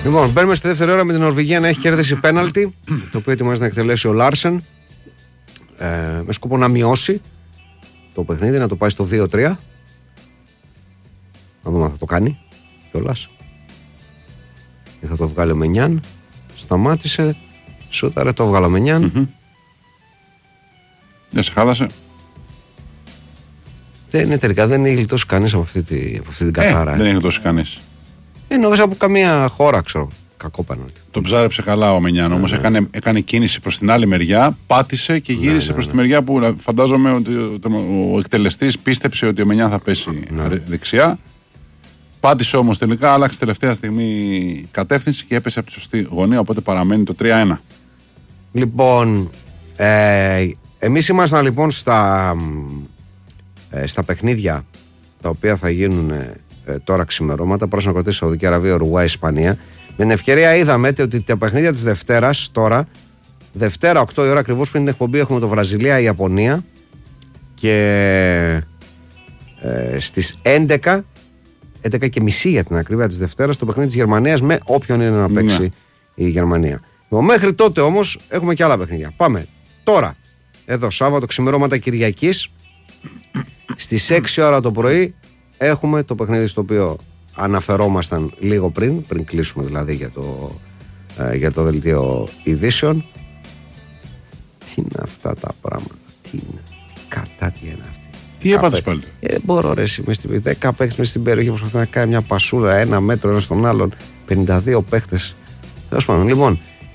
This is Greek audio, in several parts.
Λοιπόν, μπαίνουμε στη δεύτερη ώρα με την Νορβηγία να έχει κερδίσει πέναλτι, το οποίο ετοιμάζει να εκτελέσει ο Λάρσεν, με σκοπό να μειώσει το παιχνίδι, να το πάει στο 2-3. Να δούμε αν θα το κάνει κιόλας. Ή θα το βγάλει ο Μενιάν. Σταμάτησε, σούταρε, το βγάλει ο Μενιάν. Δεν σε χάλασε. Δεν είναι τελικά, δεν είναι γλιτώσει κανείς από αυτή την κατάρα. Δεν είναι γλιτώσει κανείς. Νομίζω από καμία χώρα, ξέρω. Κακό πέναλτι. Το ψάρεψε καλά ο Μενιάν, όμως έκανε κίνηση προς την άλλη μεριά, πάτησε και γύρισε προς τη μεριά που φαντάζομαι ότι ο εκτελεστής πίστεψε ότι ο Μενιάν θα πέσει δεξιά. Πάτησε όμως τελικά, άλλαξε τελευταία στιγμή κατεύθυνση και έπεσε από τη σωστή γωνία, οπότε παραμένει το 3-1. Λοιπόν, εμείς ήμασταν λοιπόν στα παιχνίδια τα οποία θα γίνουν τώρα ξημερώματα, Πρόσωπο Κροατία, Σαουδική Αραβία, Ουρουγουάη, Ισπανία. Με την ευκαιρία είδαμε ότι τα παιχνίδια της Δευτέρας τώρα, Δευτέρα 8 η ώρα ακριβώς πριν την εκπομπή, έχουμε το Βραζιλία-Ιαπωνία και στις 11 και μισή για την ακρίβεια της Δευτέρας το παιχνίδι της Γερμανίας με όποιον είναι να παίξει η Γερμανία. Μέχρι τότε όμως έχουμε και άλλα παιχνίδια. Πάμε τώρα, εδώ Σάββατο ξημερώματα Κυριακής στις 6 ώρα το πρωί έχουμε το παιχνίδι στο οποίο αναφερόμασταν λίγο πριν κλείσουμε δηλαδή για το δελτίο ειδήσεων. Τι είναι αυτά τα πράγματα, τι είναι αυτή. Τι έπαθες πάλι. Δεν μπορώ ρε εσύ, 10 παίκτες μες στην περιοχή προσπαθούν να κάνει μια πασούρα, ένα μέτρο ένα στον άλλον, 52 παίκτες. Τέλος πάντων, λοιπόν,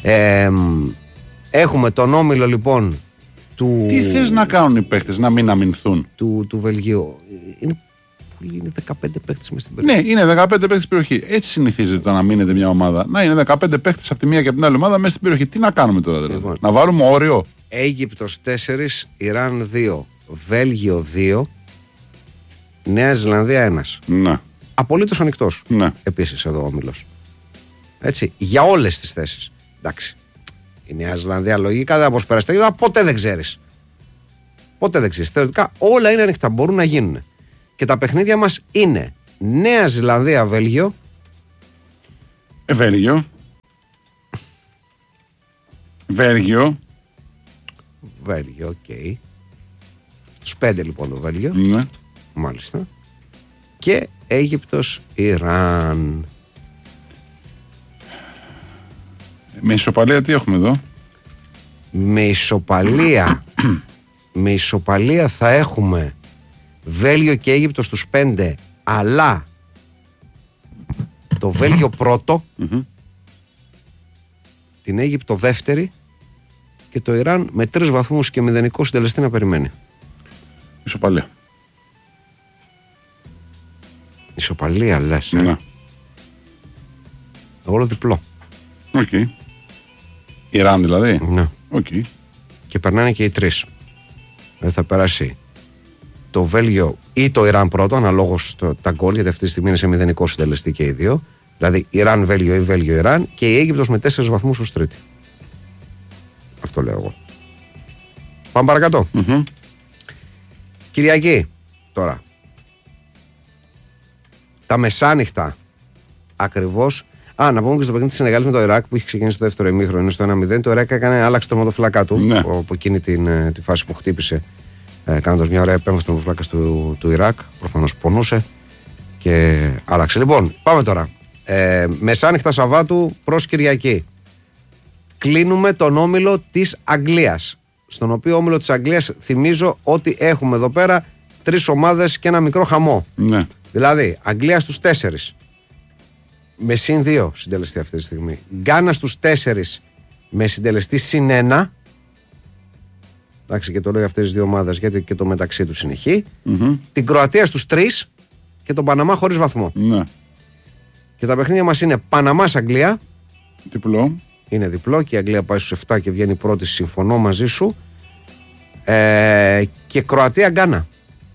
έχουμε τον όμιλο λοιπόν του... Τι θες να κάνουν οι παίκτες, να μην αμυνθούν. Του Βελγίου. Είναι 15 παίκτες μες στην περιοχή. Ναι, είναι 15 παίκτες στην περιοχή. Έτσι συνηθίζεται το να μείνεται μια ομάδα. Να είναι 15 παίκτες από τη μία και από την άλλη ομάδα μέσα στην περιοχή. Τι να κάνουμε τώρα δηλαδή. Λοιπόν, να βάλουμε όριο. Αίγυπτος 4, Ιράν 2, Βέλγιο 2, Νέα Ζηλανδία 1. Ναι. Απολύτως ανοιχτός. Ναι. Επίσης εδώ ο όμιλος. Έτσι, για όλες τις θέσεις. Εντάξει. Η Νέα Ζηλανδία λογικά δεν θα αποσπεραστεί, ποτέ δεν ξέρεις. Ποτέ δεν ξέρεις. Θεωρητικά όλα είναι ανοιχτά, μπορούν να γίνουν. Και τα παιχνίδια μας είναι Νέα Ζηλανδία, Βέλγιο. Βέλγιο. Βέλγιο, οκ. Στους 5 λοιπόν το Βέλγιο. Ναι. Μάλιστα. Και Αίγυπτος, Ιράν. Με ισοπαλία τι έχουμε εδώ. Με ισοπαλία θα έχουμε Βέλγιο και Αίγυπτο στους 5, αλλά το Βέλγιο πρώτο, την Αίγυπτο δεύτερη και το Ιράν με 3 βαθμούς και 0 συντελεστή να περιμένει. Ισοπαλία. Ισοπαλία λες. Ναι. Εγώ λέω διπλό. Οκ. Ιράν δηλαδή. Ναι. Okay. Και περνάνε και οι 3. Δεν θα περάσει το Βέλγιο ή το Ιράν πρώτο, αναλόγως τα γκολ, γιατί αυτή τη στιγμή είναι σε 0 συντελεστή και οι δύο. Δηλαδή Ιράν-Βέλγιο ή Βέλγιο-Ιράν και η Αίγυπτος με 4 βαθμούς ως τρίτη. Αυτό λέω εγώ. Πάμε παρακάτω. Κυριακή τώρα. Τα μεσάνυχτα ακριβώς. Να πούμε και στο παιχνίδι της Σενεγάλης με το Ιράκ που είχε ξεκινήσει το δεύτερο ημίχρονο στο 1-0. Το Ιράκ άλλαξε το τερματοφύλακα του από εκείνη τη φάση που χτύπησε, κάνοντας μια ωραία επέμβαση στο τερματοφύλακα του Ιράκ. Προφανώς πονούσε και άλλαξε. Λοιπόν, πάμε τώρα. Μεσάνυχτα Σαββάτου προς Κυριακή. Κλείνουμε τον όμιλο της Αγγλίας. Στον οποίο όμιλο της Αγγλίας θυμίζω ότι έχουμε εδώ πέρα 3 ομάδες και ένα μικρό χαμό. Ναι. Δηλαδή, Αγγλία στους 4. Με συν 2 συντελεστή αυτή τη στιγμή. Γκάνα στους 4 με συντελεστή συν 1. Εντάξει, και το λέω για αυτές τις δύο ομάδες γιατί και το μεταξύ τους είναι χ. Την Κροατία στους 3 και τον Παναμά χωρίς βαθμό. Ναι. Και τα παιχνίδια μας είναι Παναμάς-Αγγλία. Διπλό. Είναι διπλό και η Αγγλία πάει στους 7 και βγαίνει πρώτη. Συμφωνώ μαζί σου. Και Κροατία-Γκάνα.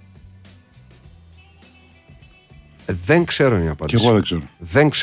Δεν ξέρω είναι η απάντηση. Και εγώ δεν ξέρω.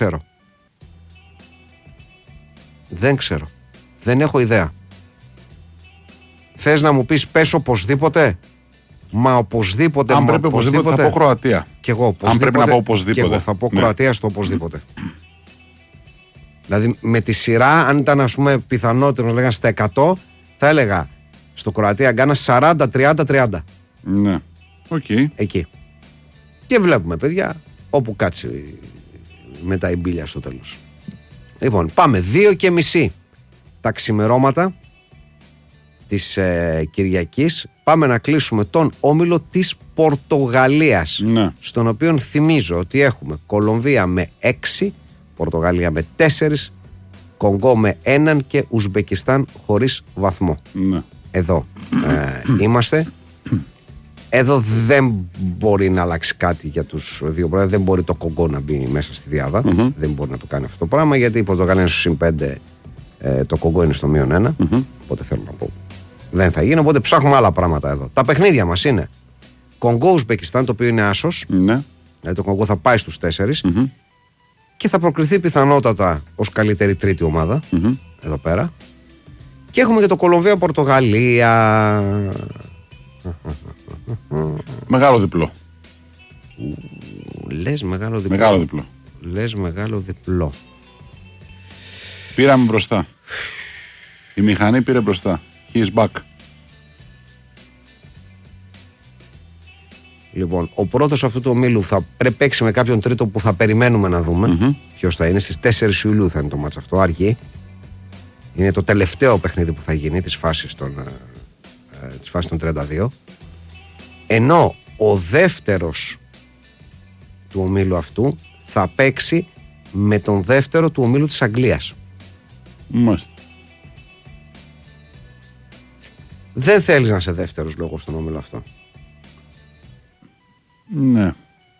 Δεν ξέρω. Δεν έχω ιδέα. Θες να μου πεις πες οπωσδήποτε? Μα οπωσδήποτε. Αν πρέπει οπωσδήποτε θα πω Κροατία. Και εγώ οπωσδήποτε. Αν πρέπει να πω οπωσδήποτε. Και εγώ θα πω Κροατία στο οπωσδήποτε. Δηλαδή με τη σειρά, αν ήταν ας πούμε πιθανότερο να λέγανε στα 100, θα έλεγα στο Κροατία-Γκάνα 40-30-30. Ναι. Okay. Εκεί. Και βλέπουμε, παιδιά, όπου κάτσει μετά η μπίλια στο τέλος. Λοιπόν, πάμε 2:30 τα ξημερώματα της Κυριακής. Πάμε να κλείσουμε τον όμιλο της Πορτογαλίας, ναι. στον οποίο θυμίζω ότι έχουμε Κολομβία με 6, Πορτογαλία με 4, Κονγκό με 1 και Ουσμπεκιστάν χωρίς βαθμό. Ναι. Εδώ είμαστε. Εδώ δεν μπορεί να αλλάξει κάτι για τους δύο πρόεδρους. Δεν μπορεί το Κονγκό να μπει μέσα στη διάδα. Δεν μπορεί να το κάνει αυτό το πράγμα, γιατί η Πορτογαλία είναι στο συν 5, το Κονγκό είναι στο μείον 1. Οπότε θέλω να πω, δεν θα γίνει. Οπότε ψάχνουμε άλλα πράγματα εδώ. Τα παιχνίδια μας είναι Κονγκό Ουσμπεκιστάν, το οποίο είναι άσος. Ναι. Δηλαδή το Κονγκό θα πάει στους 4 και θα προκριθεί πιθανότατα ως καλύτερη τρίτη ομάδα εδώ πέρα. Και έχουμε και το Κολομβία Πορτογαλία. Μεγάλο διπλό. Λες μεγάλο διπλό. Μεγάλο διπλό. Λες μεγάλο διπλό. Πήραμε μπροστά. Η μηχανή πήρε μπροστά. He is back. Λοιπόν, ο πρώτος αυτού του ομίλου θα πρέπει παίξει με κάποιον τρίτο που θα περιμένουμε να δούμε ποιος θα είναι. Στις 4 Ιουλίου θα είναι το μάτς αυτό, αργή. Είναι το τελευταίο παιχνίδι που θα γίνει της φάσης των 32. Ενώ ο δεύτερος του ομίλου αυτού θα παίξει με τον δεύτερο του ομίλου της Αγγλίας. Μάλιστα. Δεν θέλεις να είσαι δεύτερος λόγος στον όμιλο αυτό. Ναι.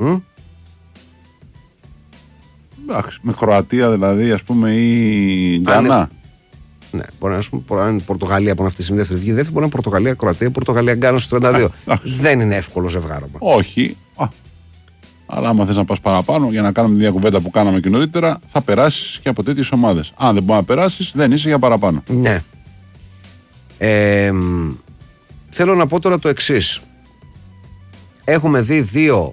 Εντάξει, με Κροατία δηλαδή, ας πούμε, ή Γκάνα. Ναι, μπορεί να είναι Πορτογαλία που είναι αυτή τη στιγμή δεύτερη βγει, δεύτερη μπορεί να είναι Πορτογαλία, Κροατία, Πορτογαλία, Γκάνα στο 32. Δεν είναι εύκολο ζευγάρωμα. Όχι. Αλλά άμα θες να πας παραπάνω για να κάνουμε τη διακουβέντα που κάναμε και νωρίτερα, θα περάσεις και από τέτοιες ομάδες. Αν δεν μπορεί να περάσεις, δεν είσαι για παραπάνω. Ναι. Θέλω να πω τώρα το εξής. Έχουμε δει δύο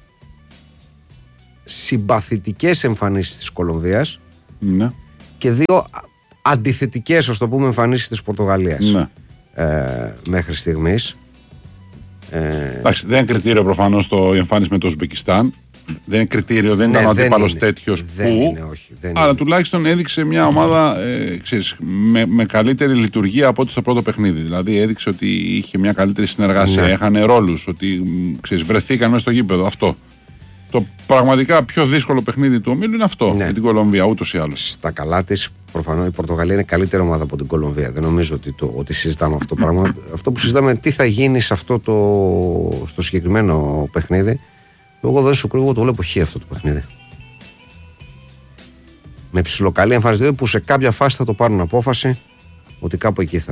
συμπαθητικές εμφανίσεις της Κολομβίας, ναι, και δύο αντιθετικές, ας το πούμε, εμφανίσεις της Πορτογαλίας, ναι, μέχρι στιγμής. Εντάξει, δεν είναι κριτήριο προφανώς η εμφάνιση με το Ουσμπεκιστάν. Δεν είναι κριτήριο, δεν ήταν ο αντίπαλος τέτοιος που. Αλλά τουλάχιστον έδειξε μια ομάδα με καλύτερη λειτουργία από ό,τι στο πρώτο παιχνίδι. Δηλαδή έδειξε ότι είχε μια καλύτερη συνεργασία, έχανε ρόλους, ότι βρεθήκαν μέσα στο γήπεδο. Αυτό. Το πραγματικά πιο δύσκολο παιχνίδι του ομίλου είναι αυτό, με την Κολομβία, ούτως ή άλλως. Στα καλά της, προφανώς η Πορτογαλία είναι καλύτερη ομάδα από την Κολομβία. Δεν νομίζω ότι συζητάμε αυτό το πράγμα. Αυτό που συζητάμε, τι θα γίνει σε στο συγκεκριμένο παιχνίδι. Εγώ δεν σου κρύβω, το βλέπω χ αυτό το παιχνίδι. Με ψιλοκαλή εμφάνιση που σε κάποια φάση θα το πάρουν απόφαση ότι κάπου εκεί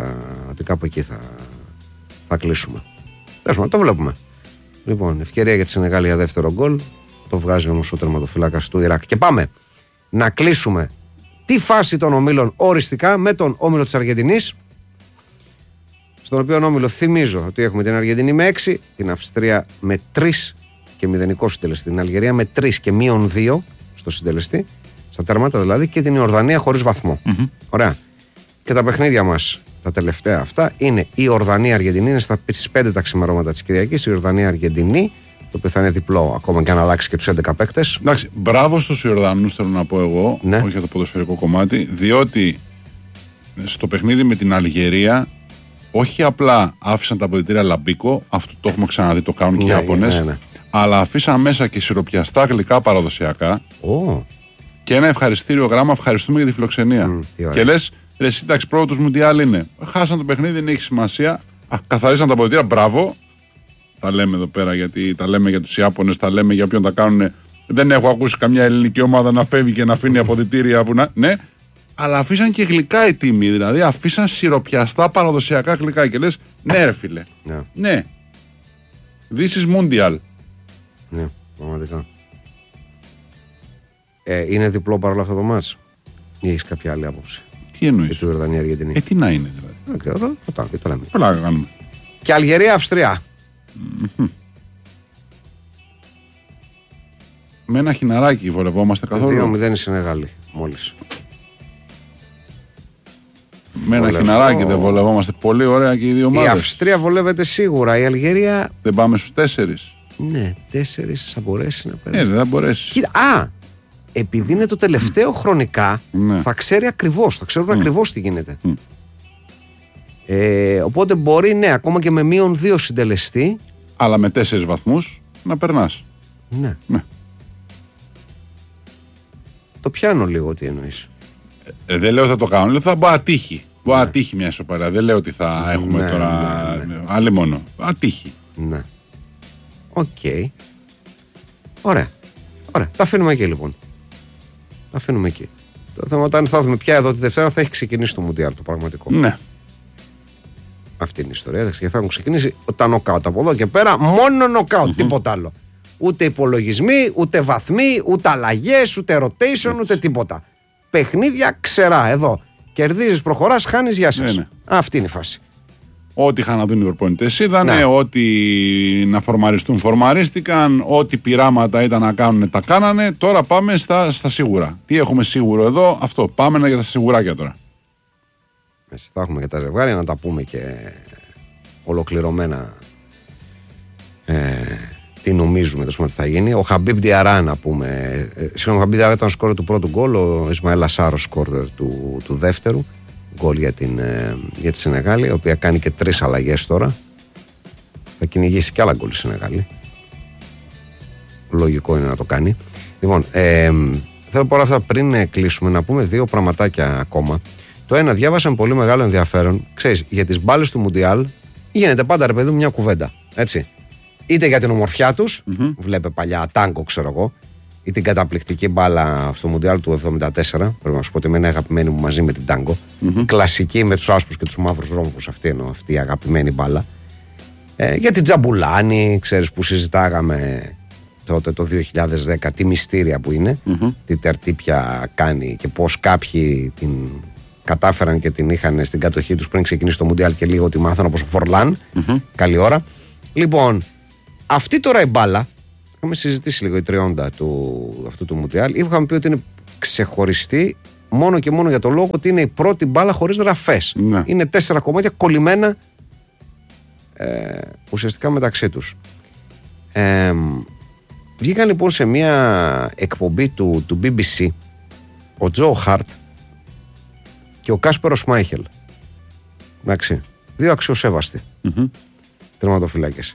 θα κλείσουμε. Το βλέπουμε. Λοιπόν, ευκαιρία για τη Σενεγάλη για δεύτερο γκολ. Το βγάζει όμως ο τερματοφυλάκας του Ιράκ. Και πάμε να κλείσουμε τη φάση των ομίλων οριστικά με τον όμιλο της Αργεντινής, στον οποίο όμιλο θυμίζω ότι έχουμε την Αργεντινή με 6, την Αυστρία με 3 και 0 συντελεστή, την Αλγερία με 3 και μείον 2 στο συντελεστή, στα τέρματα δηλαδή, και την Ιορδανία χωρίς βαθμό. Ωραία. Και τα παιχνίδια μας τα τελευταία αυτά είναι η Ιορδανία-Αργεντινή, είναι στις 5 τα ξημερώματα της Κυριακής, η Ιορδανία-Αργεντινή, το οποίο θα είναι διπλό ακόμα και αν αλλάξει και τους 11 παίκτες. Εντάξει, μπράβο στους Ιορδανούς, θέλω να πω εγώ, όχι για το ποδοσφαιρικό κομμάτι, διότι στο παιχνίδι με την Αλγερία όχι απλά άφησαν τα αποδυτήρια λαμπίκο, αυτό το έχουμε ξαναδεί, το κάνουν και οι Ιάπωνες, αλλά αφήσαν μέσα και σιροπιαστά γλυκά παραδοσιακά και ένα ευχαριστήριο γράμμα, ευχαριστούμε για τη φιλοξενία. Και λες, εσύ, εντάξει, πρώτος Μουντιάλ είναι. Χάσαν το παιχνίδι, δεν έχει σημασία. Καθαρίσαν τα αποδυτήρια, μπράβο. Τα λέμε εδώ πέρα, γιατί τα λέμε για τους Ιάπωνες, τα λέμε για ποιον τα κάνουν. Δεν έχω ακούσει καμιά ελληνική ομάδα να φεύγει και να αφήνει αποδυτήρια που να. Ναι, αλλά αφήσαν και γλυκά οι τίμοι. Δηλαδή, αφήσαν σιροπιαστά παραδοσιακά γλυκά. Και λες, ναι, ρε φίλε. Ναι. This is Mundial. Ναι, πραγματικά. Είναι διπλό παρόλα αυτό το μάτς, ή έχεις κάποια άλλη άποψη? Τι εννοείς? Του Ιορδανία-Αργεντινή. Τι να είναι δηλαδή? Δεν ξέρω, το λέμε. Πολλά κάνουμε. Και Αλγερία-Αυστρία. Με ένα χιναράκι βολευόμαστε καθόλου. 2-0 η Σενεγάλη μόλις. Με ένα χιναράκι δεν βολευόμαστε πολύ ωραία και οι δύο ομάδες. Η Αυστρία βολεύεται σίγουρα. Η Αλγερία. Δεν πάμε στους 4. Ναι, 4 θα μπορέσει να περάσει. Δεν θα μπορέσει. Κοίτα, επειδή είναι το τελευταίο χρονικά, θα ξέρει ακριβώς. Θα ξέρουν ακριβώς τι γίνεται. Οπότε μπορεί, ναι, ακόμα και με -2 συντελεστή. Αλλά με 4 βαθμούς να περνάς. Ναι. Το πιάνω λίγο, τι εννοείς. Δεν λέω ότι θα το κάνω, λέω ότι θα μπορεί να τύχει. Μπορεί να τύχει μια ισοπαλία. Δεν λέω ότι θα έχουμε τώρα. Άλλη μόνο. Ατύχει. Ναι. Οκ. Ωραία. Τα αφήνουμε εκεί λοιπόν. Τα αφήνουμε εκεί. Το θέμα όταν θα δούμε πια εδώ τη Δευτέρα θα έχει ξεκινήσει το Μουντιάλ το πραγματικό. Ναι. Αυτή είναι η ιστορία. Και θα έχουν ξεκινήσει τα νοκάουτ. Από εδώ και πέρα μόνο νοκάουτ. Τίποτα άλλο. Ούτε υπολογισμοί, ούτε βαθμοί, ούτε αλλαγές, ούτε rotation, ούτε τίποτα. Παιχνίδια ξερά εδώ. Κερδίζεις, προχωράς, χάνεις, γεια σας. Ναι. Αυτή είναι η φάση. Ό,τι είχαν να δουν οι προπονητές είδανε, ό,τι να φορμαριστούν φορμαρίστηκαν, ό,τι πειράματα ήταν να κάνουν τα κάνανε. Τώρα πάμε στα σίγουρα. Τι έχουμε σίγουρο εδώ, αυτό. Πάμε για τα σιγουράκια τώρα. Θα έχουμε και τα ζευγάρια να τα πούμε και ολοκληρωμένα τι νομίζουμε ότι θα γίνει. Ο Χαμπίμπ Διαρά να πούμε. Συγγνώμη, ο Χαμπίμπ Διαρά ήταν σκόρερ του πρώτου γκολ, ο Ισμαήλ Ασάρο σκόρερ του δεύτερου γκολ για τη Σενεγάλη, η οποία κάνει και 3 αλλαγές τώρα. Θα κυνηγήσει και άλλα γκολ η Σενεγάλη. Λογικό είναι να το κάνει. Λοιπόν, θέλω πολλά αυτά πριν κλείσουμε να πούμε 2 πραγματάκια ακόμα. Το ένα, διάβασα με πολύ μεγάλο ενδιαφέρον. Ξέρεις, για τις μπάλες του Μουντιάλ γίνεται πάντα, ρε παιδί μου, μια κουβέντα. Έτσι. Είτε για την ομορφιά τους, βλέπε παλιά τάγκο, ξέρω εγώ, ή την καταπληκτική μπάλα στο Μουντιάλ του 1974. Πρέπει να σου πω ότι είναι αγαπημένη μου μαζί με την τάγκο. Η κλασική με τους άσπρους και τους μαύρους ρόμβους, αυτή η αγαπημένη μπάλα. Για την Τζαμπουλάνη, ξέρεις, που συζητάγαμε τότε το 2010, τι μυστήρια που είναι, τι τερτύπια κάνει και πώς κάποιοι την κατάφεραν και την είχαν στην κατοχή τους πριν ξεκινήσει το Μουντιάλ και λίγο τη μάθαν όπως ο Φορλάν. Καλή ώρα. Λοιπόν, αυτή τώρα η μπάλα, είχαμε συζητήσει λίγο η τριόντα αυτού του Μουντιάλ, είχαμε πει ότι είναι ξεχωριστή μόνο και μόνο για το λόγο ότι είναι η πρώτη μπάλα χωρίς ραφές. Είναι 4 κομμάτια κολλημένα ουσιαστικά μεταξύ τους. Βγήκαν λοιπόν σε μια εκπομπή του BBC ο Τζο Χαρτ και ο Κάσπερο Σμάιχελ. Εντάξει, 2 αξιοσέβαστοι τερματοφυλάκες.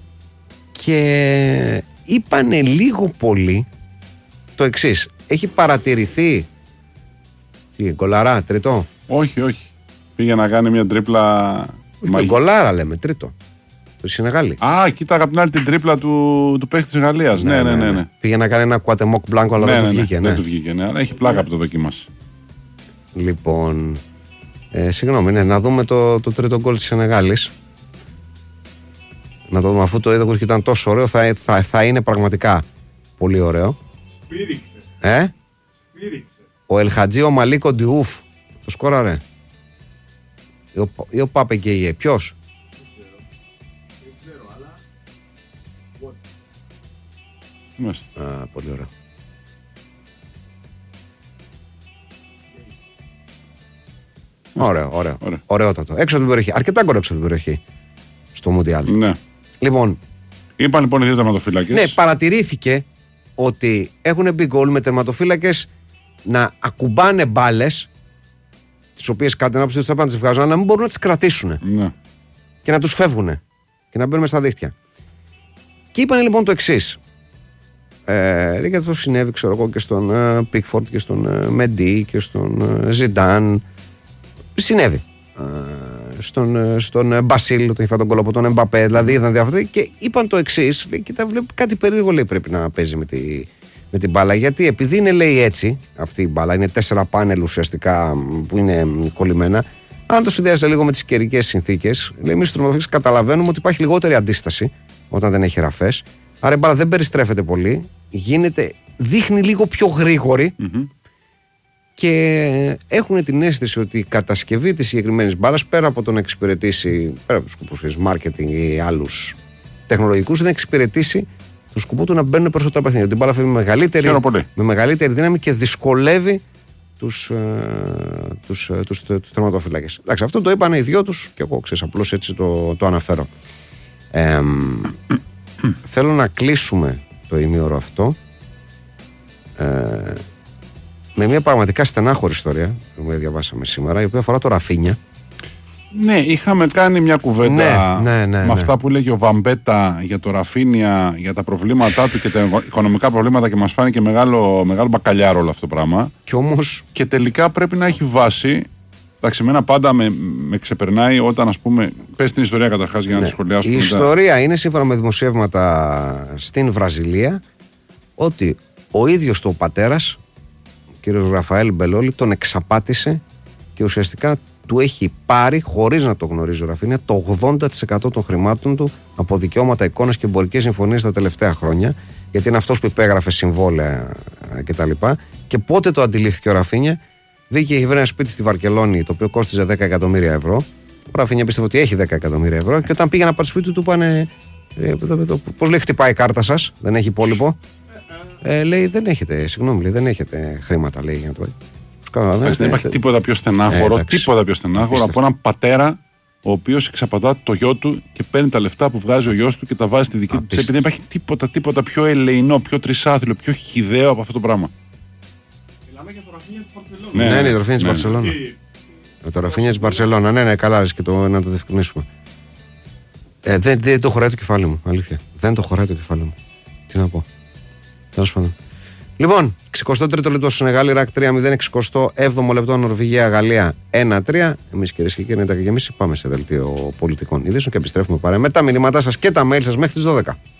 Και είπανε λίγο πολύ το εξής. Έχει παρατηρηθεί γκολαρά, τρίτο. Όχι. Πήγε να κάνει μια τρίπλα. Γκολάρα λέμε, τρίτο. Το Σενεγάλη. Κοίταγα απ' την άλλη την τρίπλα του παίχτη της Γαλλίας. Ναι. Πήγε να κάνει ένα κουατεμόκ μπλάνκο, αλλά δεν του βγήκε. Δεν του βγήκε, αλλά έχει πλάκα από το δοκίμασε. Λοιπόν, συγγνώμη, να δούμε το τρίτο γκολ της Σενεγάλης. Να το δούμε, αφού το είδος και ήταν τόσο ωραίο, θα είναι πραγματικά πολύ ωραίο. Σπήριξε. Ο Ελχατζή Μαλίκο Ντιούφ το σκόραρε. Ή ο Πάπε Γκέιε, ποιος? Δεν ξέρω, αλλά πολύ ωραίο. Ωραίο. Ωραιότατο. Έξω από την περιοχή. Αρκετά γκολ έξω από την περιοχή. Στο Μουντιάλ. Ναι. Λοιπόν. Είπαν λοιπόν οι 2 τερματοφύλακες. Ναι, παρατηρήθηκε ότι έχουν μπει γκολ με τερματοφύλακες να ακουμπάνε μπάλες, τις οποίες κάτι να τους έπρεπε να τις βγάζουν, αλλά να μην μπορούν να τις κρατήσουν. Ναι. Και να τους φεύγουν. Και να μπαίνουν στα δίχτυα. Και είπαν λοιπόν το εξής. Γιατί αυτό συνέβη, ξέρω εγώ, και στον Πίκφορντ και στον Μεντί και στον Ζιντάν. Συνέβη. Στον Μπασίλ, τον είχε φάει τον κόλλο από τον Εμπαπέ, δηλαδή είδαν διάφορα και είπαν το εξής. Κοίτα, βλέπει κάτι περίεργο, λέει, πρέπει να παίζει με την μπάλα. Γιατί επειδή είναι, λέει, έτσι, αυτή η μπάλα, είναι 4 πάνελ ουσιαστικά που είναι κολλημένα. Αν το συνδυάζει λίγο με τις καιρικές συνθήκες, λέει, εμείς στους καταλαβαίνουμε ότι υπάρχει λιγότερη αντίσταση όταν δεν έχει ραφές. Άρα η μπάλα δεν περιστρέφεται πολύ, δείχνει λίγο πιο γρήγορη. Και έχουν την αίσθηση ότι η κατασκευή της συγκεκριμένης μπάλας, πέρα από το να εξυπηρετήσει, πέρα από τους σκοπούς marketing ή άλλους τεχνολογικούς, να εξυπηρετήσει το σκοπό του να μπαίνουν περισσότερα παιχνίδια. Την μπάλα φεύγει με μεγαλύτερη δύναμη και δυσκολεύει τους τερματοφύλακες. Εντάξει, αυτό το είπαν οι δυο τους και εγώ ξέρεις, απλώς έτσι το αναφέρω. Θέλω να κλείσουμε το ημίωρο αυτό με μια πραγματικά στενάχωρη ιστορία που διαβάσαμε σήμερα, η οποία αφορά το Ραφίνια. Ναι, είχαμε κάνει μια κουβέντα με αυτά που λέγει ο Βαμπέτα για το Ραφίνια, για τα προβλήματά του και τα οικονομικά προβλήματα, και μας φάνηκε μεγάλο μπακαλιάρο όλο αυτό το πράγμα. Και τελικά πρέπει να έχει βάση. Εντάξει, εμένα πάντα με ξεπερνάει όταν, ας πούμε, πες την ιστορία καταρχάς για να τη σχολιάσουμε. Η ιστορία είναι, σύμφωνα με δημοσιεύματα στην Βραζιλία, ότι ο ίδιος του ο πατέρας, ο κύριος Ραφαέλ Μπελόλη, τον εξαπάτησε και ουσιαστικά του έχει πάρει, χωρίς να το γνωρίζει ο Ραφίνια, το 80% των χρημάτων του από δικαιώματα, εικόνες και εμπορικές συμφωνίες τα τελευταία χρόνια, γιατί είναι αυτός που υπέγραφε συμβόλαια κτλ. Και πότε το αντιλήφθηκε ο Ραφίνια? Βγήκε, είχε βρει ένα σπίτι στη Βαρκελόνη, το οποίο κόστιζε 10 εκατομμύρια ευρώ. Ο Ραφίνια πίστευε ότι έχει 10 εκατομμύρια ευρώ, και όταν πήγε να πάρει σπίτι του πάνε. Πώς λέει, χτυπάει η κάρτα σας, δεν έχει υπόλοιπο? Λέει, δεν έχετε, συγγνώμη, λέει, δεν έχετε χρήματα, λέει, για να το δεν υπάρχει τίποτα πιο στενάχωρο, από έναν πατέρα ο οποίος εξαπατά το γιο του και παίρνει τα λεφτά που βγάζει ο γιος του και τα βάζει στη δική του τσέπη. Δεν υπάρχει τίποτα πιο ελεεινό, πιο τρισάθλιο, πιο χυδαίο από αυτό το πράγμα. Μιλάμε για το Ραφίνια της Μπαρσελόνα. Ναι, είναι το Ραφίνια της Μπαρσελόνα. Το Ραφίνια της Μπαρσελόνα, ναι, καλά, και να το διευκρινίσουμε. Δεν το χωράει το κεφάλι μου, αλήθεια. Δεν το χωράει το κεφάλι μου. Τι να πω. Τέλος πάντων. Λοιπόν, 63ο λεπτό Σενεγάλη, Ιράκ 3-0, 67ο λεπτό Νορβηγία-Γαλλία 1-3. Εμείς, κυρίες και κύριοι, και εμείς πάμε σε δελτίο πολιτικών ειδήσεων και επιστρέφουμε παρά με τα μηνύματά σας και τα mail σας μέχρι τις 12.